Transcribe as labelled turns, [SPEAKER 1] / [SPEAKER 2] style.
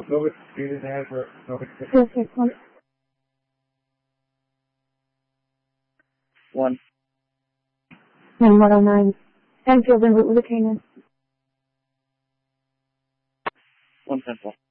[SPEAKER 1] Nobody didn't have her. Nobody.
[SPEAKER 2] Perfect.
[SPEAKER 3] 1.
[SPEAKER 2] 109. Enfield en route with a canine.
[SPEAKER 3] 1 Central.